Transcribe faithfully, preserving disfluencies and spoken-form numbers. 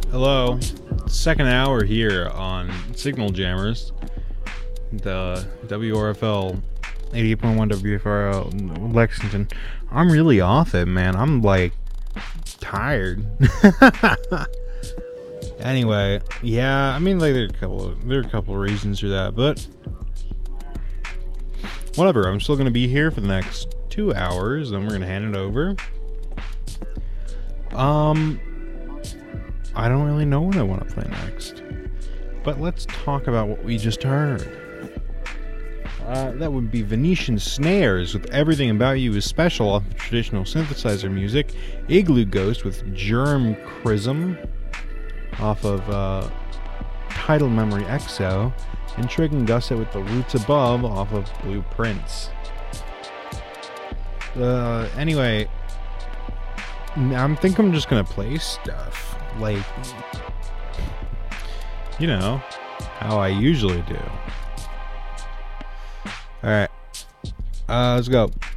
Hello, second hour here on Signal Jammers, the W R F L eighty-eight point one W F R L Lexington. I'm really off it, man. I'm like tired. Anyway, yeah, I mean, like there are a couple of, there are a couple of reasons for that, but whatever. I'm still gonna be here for the next two hours, then we're gonna hand it over. Um. I don't really know what I want to play next, but let's talk about what we just heard. Uh, that would be Venetian Snares with Everything About You Is Special off of traditional synthesizer music, Igloo Ghost with Germ Chrism off of uh, Title Memory X O, and Trig and Gusset with The Roots Above off of Blueprints. Uh, anyway, I think I'm just gonna play stuff. Like, you know, how I usually do. Alright, uh, let's go.